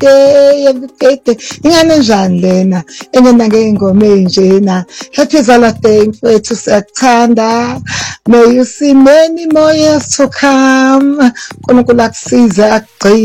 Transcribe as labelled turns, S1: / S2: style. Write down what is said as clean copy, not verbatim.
S1: birthday. Ingane njani lena engena ngey'ngoma ey'njena? Happy Zala Day mfethu, siyakuthanda. May you see many more years to come. uNkulunkulu akusize akugcine.